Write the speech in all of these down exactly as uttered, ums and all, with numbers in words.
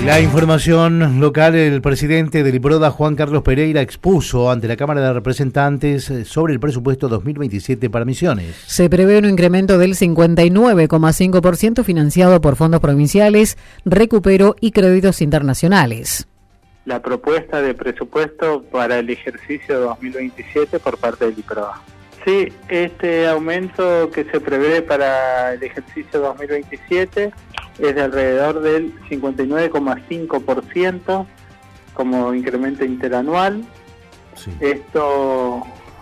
La información local, el presidente del IPRODA, Juan Carlos Pereira, expuso ante la Cámara de Representantes sobre el presupuesto dos mil veintisiete para Misiones. Se prevé un incremento del cincuenta y nueve coma cinco por ciento financiado por fondos provinciales, recupero y créditos internacionales. La propuesta de presupuesto para el ejercicio dos mil veintisiete por parte del IPRODA. Sí, este aumento que se prevé para el ejercicio dos mil veintisiete es de alrededor del cincuenta y nueve coma cinco por ciento como incremento interanual. Sí. Esto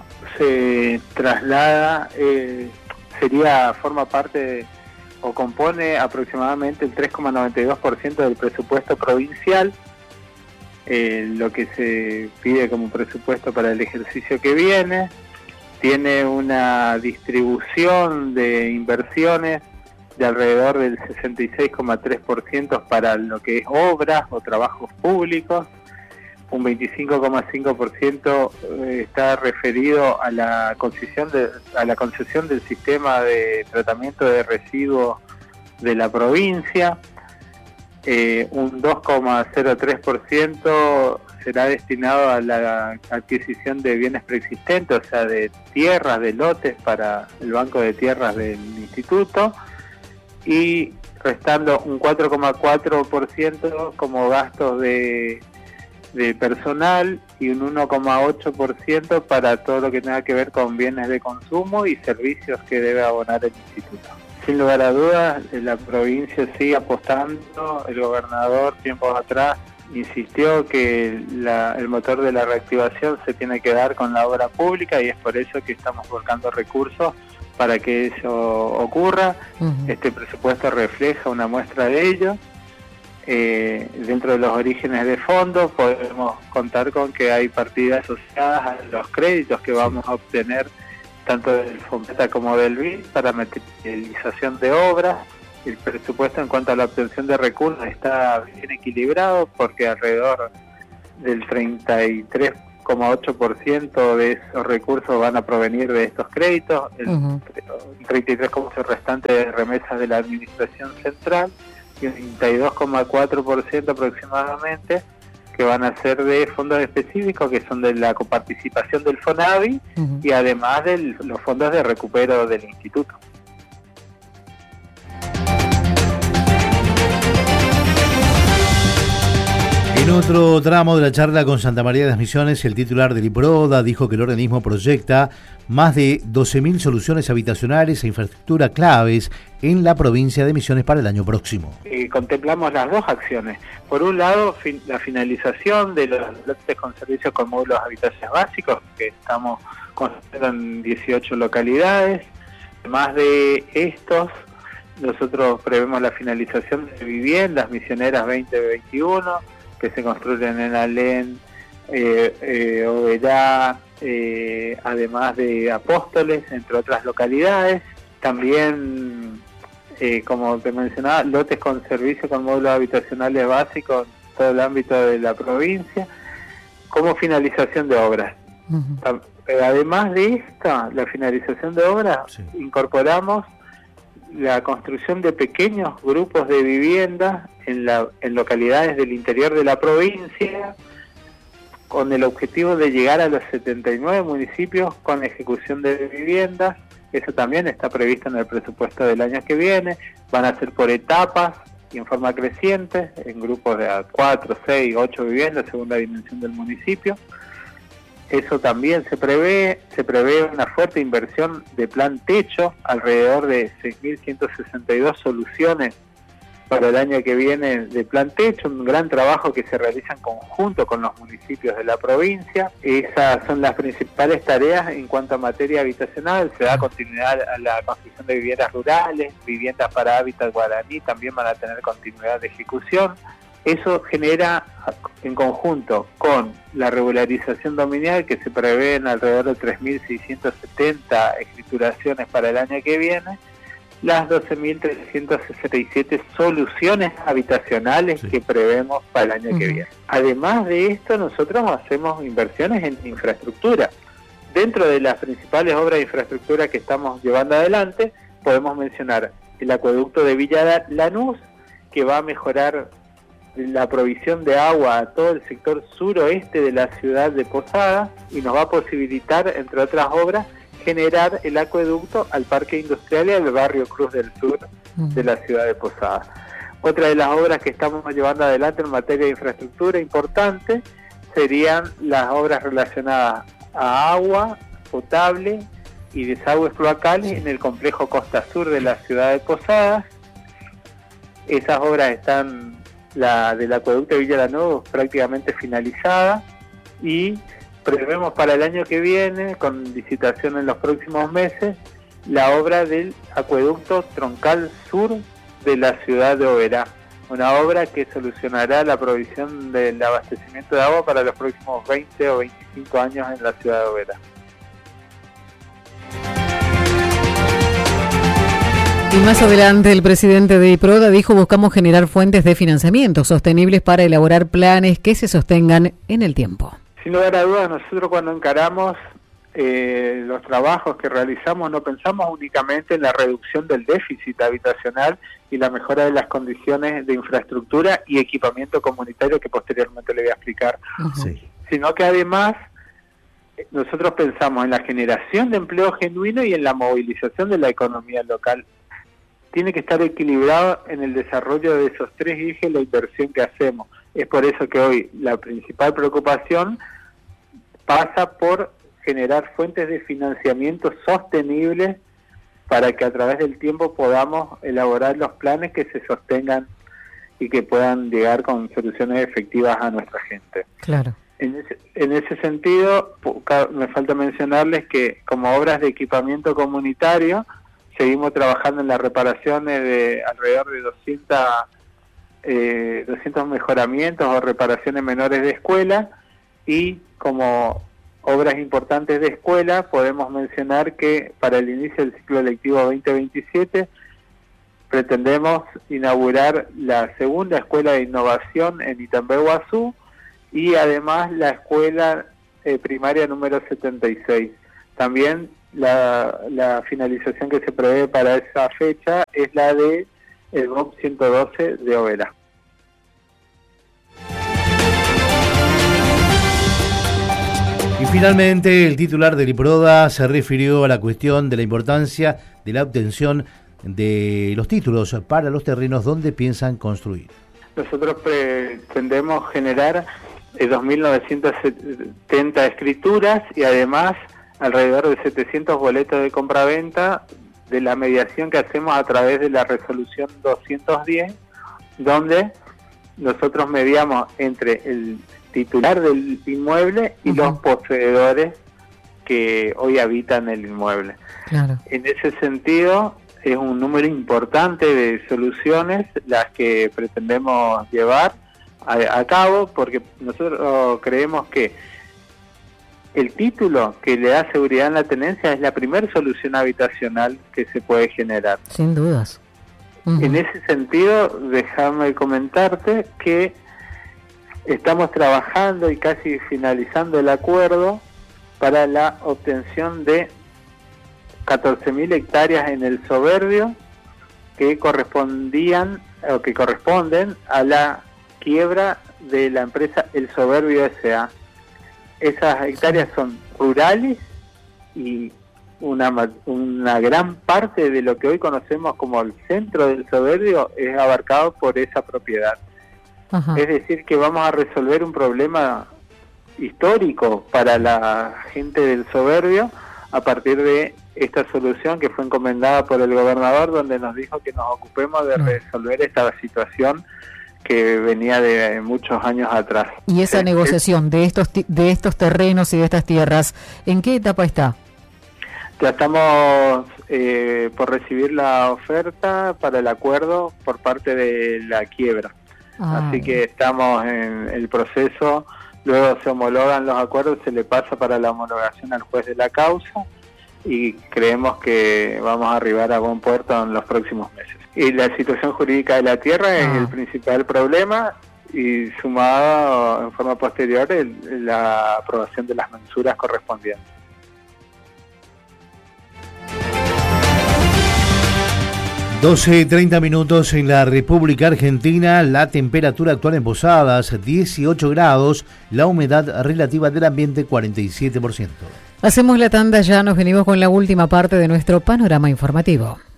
se traslada, eh, sería, forma parte de, o compone aproximadamente el tres coma noventa y dos por ciento del presupuesto provincial, eh, lo que se pide como presupuesto para el ejercicio que viene. Tiene una distribución de inversiones de alrededor del sesenta y seis coma tres por ciento para lo que es obras o trabajos públicos, un veinticinco coma cinco por ciento está referido a la concesión de, a la concesión del sistema de tratamiento de residuos de la provincia, eh, un dos coma cero tres por ciento será destinado a la adquisición de bienes preexistentes, o sea, de tierras, de lotes para el Banco de Tierras del Instituto, y restando un cuatro coma cuatro por ciento como gastos de, de personal y un uno coma ocho por ciento para todo lo que tenga que ver con bienes de consumo y servicios que debe abonar el Instituto. Sin lugar a dudas, la provincia sigue apostando. El gobernador tiempos atrás insistió que la, el motor de la reactivación se tiene que dar con la obra pública, y es por eso que estamos volcando recursos para que eso ocurra. Uh-huh. Este presupuesto refleja una muestra de ello. Eh, dentro de los orígenes de fondos podemos contar con que hay partidas asociadas a los créditos que vamos a obtener tanto del FOMPETA como del B I D para materialización de obras. El presupuesto en cuanto a la obtención de recursos está bien equilibrado, porque alrededor del treinta y tres coma ocho por ciento de esos recursos van a provenir de estos créditos, el uh-huh. treinta y tres coma ocho por ciento restante de remesas de la Administración Central y un treinta y dos coma cuatro por ciento aproximadamente que van a ser de fondos específicos, que son de la coparticipación del FONAVI uh-huh. y además de los fondos de recupero del Instituto. En otro tramo de la charla con Santa María de las Misiones, el titular del IPRODA dijo que el organismo proyecta más de doce mil soluciones habitacionales e infraestructura claves en la provincia de Misiones para el año próximo. Eh, contemplamos las dos acciones. Por un lado, fin, la finalización de los lotes con servicios con módulos habitacionales básicos, que estamos construyendo en dieciocho localidades. Además de estos, nosotros prevemos la finalización de viviendas misioneras veinte veintiuno, que se construyen en Alén, eh, eh, Oberá, eh, además de Apóstoles, entre otras localidades. También, eh, como te mencionaba, lotes con servicio con módulos habitacionales básicos en todo el ámbito de la provincia, como finalización de obras. Uh-huh. Además de esta, la finalización de obras, sí. incorporamos la construcción de pequeños grupos de viviendas en, la, en localidades del interior de la provincia, con el objetivo de llegar a los setenta y nueve municipios con ejecución de viviendas. Eso también está previsto en el presupuesto del año que viene. Van a ser por etapas y en forma creciente, en grupos de cuatro, seis, ocho viviendas según la dimensión del municipio. Eso también se prevé, se prevé una fuerte inversión de plan techo, alrededor de seis mil ciento sesenta y dos soluciones para el año que viene de plan techo, un gran trabajo que se realiza en conjunto con los municipios de la provincia. Esas son las principales tareas en cuanto a materia habitacional. Se da continuidad a la construcción de viviendas rurales, viviendas para hábitat guaraní también van a tener continuidad de ejecución. Eso genera, en conjunto con la regularización dominial, que se prevé en alrededor de tres mil seiscientas setenta escrituraciones para el año que viene, las doce mil trescientas sesenta y siete soluciones habitacionales sí. que prevemos para el año uh-huh. que viene. Además de esto, nosotros hacemos inversiones en infraestructura. Dentro de las principales obras de infraestructura que estamos llevando adelante, podemos mencionar el acueducto de Villa Lanús, que va a mejorar la provisión de agua a todo el sector suroeste de la ciudad de Posadas y nos va a posibilitar, entre otras obras, generar el acueducto al Parque Industrial y al barrio Cruz del Sur de la ciudad de Posadas. Otra de las obras que estamos llevando adelante en materia de infraestructura importante serían las obras relacionadas a agua potable y desagües cloacales en el complejo Costa Sur de la ciudad de Posadas. Esas obras están, la del acueducto de Villa Lanús prácticamente finalizada, y prevemos para el año que viene, con licitación en los próximos meses, la obra del acueducto troncal sur de la ciudad de Oberá, una obra que solucionará la provisión del abastecimiento de agua para los próximos veinte o veinticinco años en la ciudad de Oberá. Y más adelante el presidente de IPRODA dijo: buscamos generar fuentes de financiamiento sostenibles para elaborar planes que se sostengan en el tiempo. Sin lugar a dudas, nosotros cuando encaramos eh, los trabajos que realizamos no pensamos únicamente en la reducción del déficit habitacional y la mejora de las condiciones de infraestructura y equipamiento comunitario, que posteriormente le voy a explicar, uh-huh. sino que además nosotros pensamos en la generación de empleo genuino y en la movilización de la economía local. Tiene que estar equilibrado en el desarrollo de esos tres ejes la inversión que hacemos. Es por eso que hoy la principal preocupación pasa por generar fuentes de financiamiento sostenibles para que a través del tiempo podamos elaborar los planes que se sostengan y que puedan llegar con soluciones efectivas a nuestra gente. Claro. En ese, en ese sentido, me falta mencionarles que como obras de equipamiento comunitario, seguimos trabajando en las reparaciones de alrededor de doscientos, eh, doscientos mejoramientos o reparaciones menores de escuela, y como obras importantes de escuela podemos mencionar que para el inicio del ciclo lectivo veinte veintisiete pretendemos inaugurar la segunda escuela de innovación en Itambeguazú y además la escuela eh, primaria número setenta y seis. También La, la finalización que se prevé para esa fecha es la de el B O P ciento doce de Oberá. Y finalmente el titular del IPRODA se refirió a la cuestión de la importancia de la obtención de los títulos para los terrenos donde piensan construir. Nosotros pretendemos generar eh, dos mil novecientas setenta escrituras y además alrededor de setecientos boletos de compraventa de la mediación que hacemos a través de la resolución doscientos diez, donde nosotros mediamos entre el titular del inmueble y uh-huh. los poseedores que hoy habitan el inmueble. Claro. En ese sentido, es un número importante de soluciones las que pretendemos llevar a, a cabo, porque nosotros creemos que el título que le da seguridad en la tenencia es la primera solución habitacional que se puede generar. Sin dudas. Uh-huh. En ese sentido, déjame comentarte que estamos trabajando y casi finalizando el acuerdo para la obtención de catorce mil hectáreas en el Soberbio que correspondían o que corresponden a la quiebra de la empresa El Soberbio S A Esas hectáreas son rurales y una, una gran parte de lo que hoy conocemos como el centro del Soberbio es abarcado por esa propiedad. Ajá. Es decir, que vamos a resolver un problema histórico para la gente del Soberbio a partir de esta solución que fue encomendada por el gobernador, donde nos dijo que nos ocupemos de resolver esta situación que venía de muchos años atrás. ¿Y esa eh, negociación de estos de estos terrenos y de estas tierras, en qué etapa está? Ya estamos eh, por recibir la oferta para el acuerdo por parte de la quiebra. Ah. Así que estamos en el proceso, luego se homologan los acuerdos, se le pasa para la homologación al juez de la causa y creemos que vamos a arribar a buen puerto en los próximos meses. Y la situación jurídica de la tierra ah. es el principal problema, y sumado en forma posterior el, la aprobación de las mensuras correspondientes. doce y treinta minutos en la República Argentina, la temperatura actual en Posadas, dieciocho grados, la humedad relativa del ambiente, cuarenta y siete por ciento. Hacemos la tanda ya, nos venimos con la última parte de nuestro panorama informativo.